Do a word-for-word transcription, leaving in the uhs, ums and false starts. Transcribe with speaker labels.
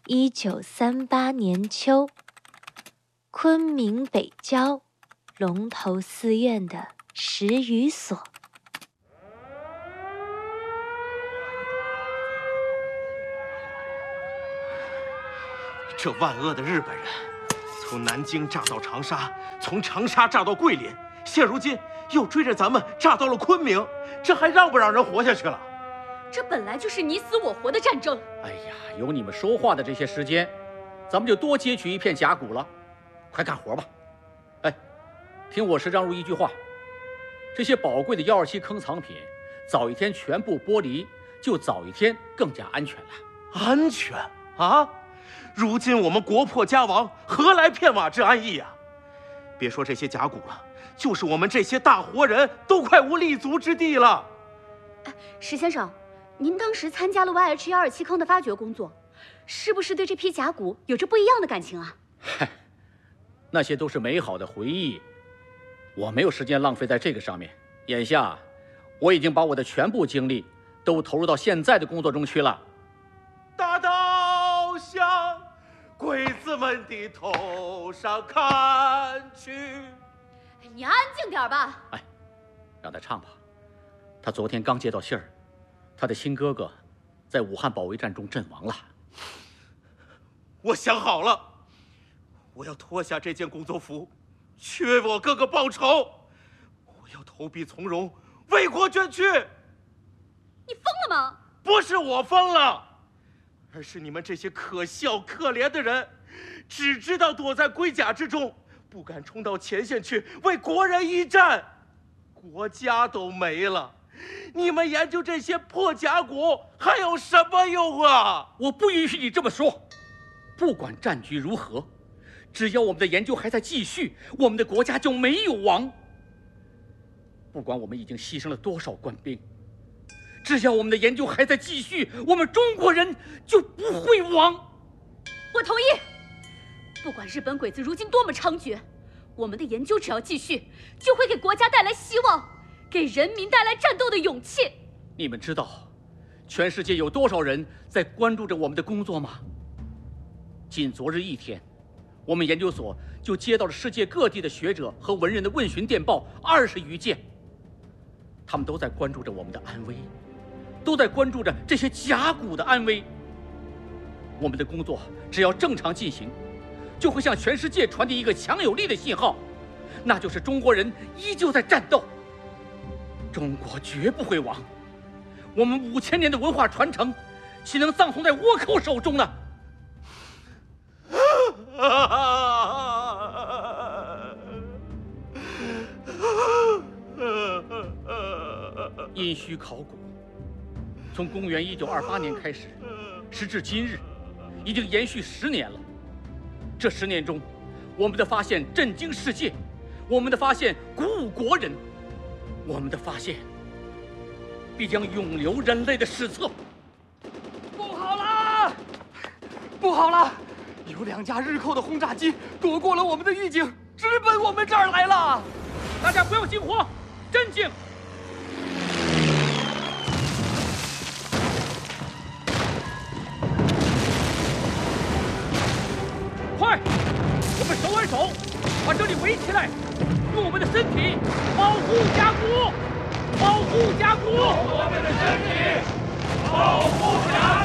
Speaker 1: 一九三八年秋，昆明北郊龙头寺院的石语所。
Speaker 2: 这万恶的日本人，从南京炸到长沙，从长沙炸到桂林，现如今又追着咱们炸到了昆明，这还让不让人活下去了？
Speaker 3: 这本来就是你死我活的战争。
Speaker 4: 哎呀，有你们说话的这些时间，咱们就多截取一片甲骨了，快干活吧。哎，听我石章如一句话，这些宝贵的幺二七坑藏品，早一天全部剥离，就早一天更加安全了。
Speaker 2: 安全啊！如今我们国破家亡，何来片瓦之安逸呀？别说这些甲骨了，就是我们这些大活人都快无立足之地了。
Speaker 3: 哎，石先生，您当时参加了 Y H 幺二七坑的发掘工作，是不是对这批甲骨有着不一样的感情啊？
Speaker 4: 嗨，那些都是美好的回忆，我没有时间浪费在这个上面。眼下，我已经把我的全部精力都投入到现在的工作中去了。
Speaker 2: 大刀向鬼子们的头上看去。
Speaker 3: 你安静点吧。
Speaker 4: 哎，让他唱吧。他昨天刚接到信儿，他的亲哥哥在武汉保卫战中阵亡了。
Speaker 2: 我想好了，我要脱下这件工作服，去为我哥哥报仇。我要投笔从戎，为国捐躯。
Speaker 3: 你疯了吗？
Speaker 2: 不是我疯了，而是你们这些可笑可怜的人，只知道躲在龟甲之中，不敢冲到前线去为国人一战。国家都没了，你们研究这些破甲骨还有什么用啊？
Speaker 4: 我不允许你这么说。不管战局如何，只要我们的研究还在继续，我们的国家就没有亡。不管我们已经牺牲了多少官兵，只要我们的研究还在继续，我们中国人就不会亡。
Speaker 3: 我同意。不管日本鬼子如今多么猖獗，我们的研究只要继续，就会给国家带来希望，给人民带来战斗的勇气。
Speaker 4: 你们知道，全世界有多少人在关注着我们的工作吗？仅昨日一天，我们研究所就接到了世界各地的学者和文人的问询电报二十余件，他们都在关注着我们的安危，都在关注着这些甲骨的安危。我们的工作只要正常进行，就会向全世界传递一个强有力的信号，那就是中国人依旧在战斗，中国绝不会亡。我们五千年的文化传承，岂能葬送在倭寇手中呢？殷墟考古从公元一九二八年开始，时至今日，已经延续十年了。这十年中，我们的发现震惊世界，我们的发现鼓舞国人，我们的发现必将永留人类的史册。
Speaker 5: 不好了，不好了！有两架日寇的轰炸机躲过了我们的预警，直奔我们这儿来了。
Speaker 4: 大家不要惊慌，镇静。快，我们手挽手，把这里围起来，用我们的身体保护甲骨，保护甲骨，
Speaker 6: 我们的身体保护甲骨。